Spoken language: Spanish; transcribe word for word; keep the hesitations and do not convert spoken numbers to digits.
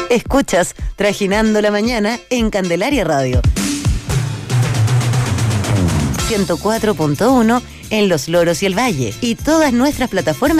Escuchas Trajinando la Mañana en Candelaria Radio. ciento cuatro punto uno en Los Loros y el Valle. Y todas nuestras plataformas